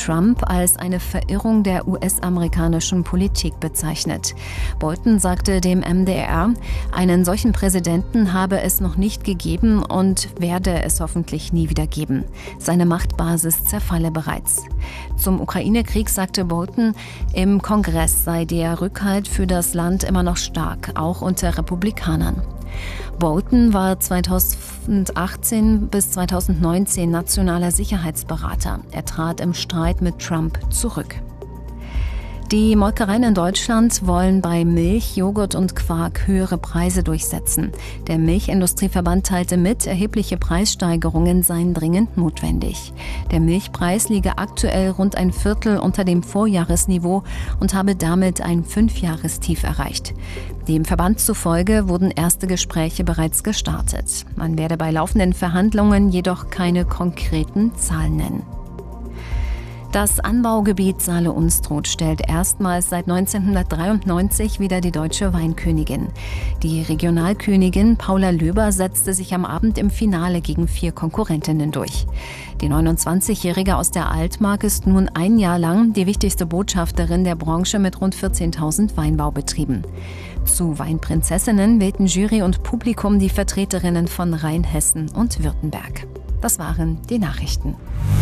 Trump als eine Verirrung der US-amerikanischen Politik bezeichnet. Bolton sagte dem MDR, einen solchen Präsidenten habe es noch nicht gegeben und werde es hoffentlich nie wieder geben. Seine Machtbasis zerfalle bereits. Zum Ukraine-Krieg sagte Bolton, im Kongress sei der Rückhalt für das Land immer noch stark, auch unter Republikanern. Bolton war 2018 bis 2019 nationaler Sicherheitsberater. Er trat im Streit mit Trump zurück. Die Molkereien in Deutschland wollen bei Milch, Joghurt und Quark höhere Preise durchsetzen. Der Milchindustrieverband teilte mit, erhebliche Preissteigerungen seien dringend notwendig. Der Milchpreis liege aktuell rund ein Viertel unter dem Vorjahresniveau und habe damit ein 5-Jahrestief erreicht. Dem Verband zufolge wurden erste Gespräche bereits gestartet. Man werde bei laufenden Verhandlungen jedoch keine konkreten Zahlen nennen. Das Anbaugebiet Saale-Unstrut stellt erstmals seit 1993 wieder die deutsche Weinkönigin. Die Regionalkönigin Paula Löber setzte sich am Abend im Finale gegen 4 Konkurrentinnen durch. Die 29-Jährige aus der Altmark ist nun ein Jahr lang die wichtigste Botschafterin der Branche mit rund 14.000 Weinbaubetrieben. Zu Weinprinzessinnen wählten Jury und Publikum die Vertreterinnen von Rheinhessen und Württemberg. Das waren die Nachrichten.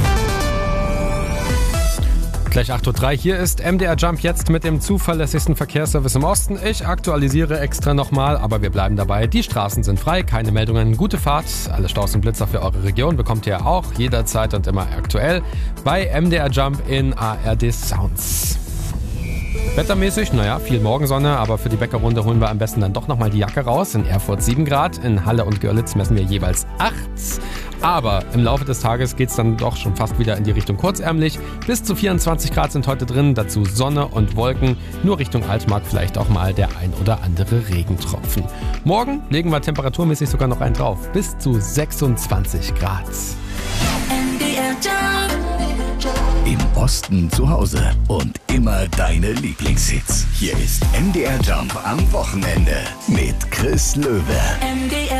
Gleich 8:03 Uhr, hier ist MDR Jump jetzt mit dem zuverlässigsten Verkehrsservice im Osten. Ich aktualisiere extra nochmal, aber wir bleiben dabei. Die Straßen sind frei, keine Meldungen, gute Fahrt. Alle Staus und Blitzer für eure Region bekommt ihr auch jederzeit und immer aktuell bei MDR Jump in ARD Sounds. Wettermäßig, viel Morgensonne, aber für die Bäckerrunde holen wir am besten dann doch nochmal die Jacke raus. In Erfurt 7 Grad, in Halle und Görlitz messen wir jeweils 8. Aber im Laufe des Tages geht es dann doch schon fast wieder in die Richtung kurzärmlich. Bis zu 24 Grad sind heute drin, dazu Sonne und Wolken. Nur Richtung Altmark vielleicht auch mal der ein oder andere Regentropfen. Morgen legen wir temperaturmäßig sogar noch einen drauf. Bis zu 26 Grad. Im Osten zu Hause und immer deine Lieblingshits. Hier ist MDR Jump am Wochenende mit Chris Löwe.